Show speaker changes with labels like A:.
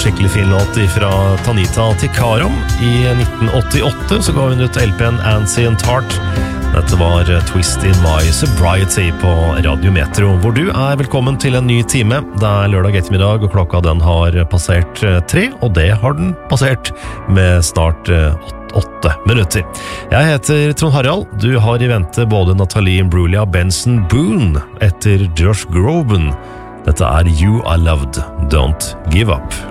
A: skikkelig fin låt fra Tanita Tikaram. I 1988 så ga hun ut LP'en Ancient Heart. Dette var Twist in My Sobriety på Radio Metro, hvor du velkommen til en ny time. Det lørdag ettermiddag, og klokka den har passert 3, og det har den passert med snart 8 minutter. Jeg heter Trond Harald. Du har i vente både Natalie Imbruglia og Benson Boone etter Josh Groban. Dette You I Loved, Don't Give Up.